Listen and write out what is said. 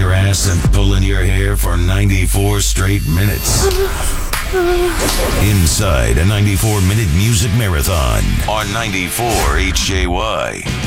your ass and pulling your hair for 94 straight minutes. Inside a 94-minute music marathon on 94 HJY.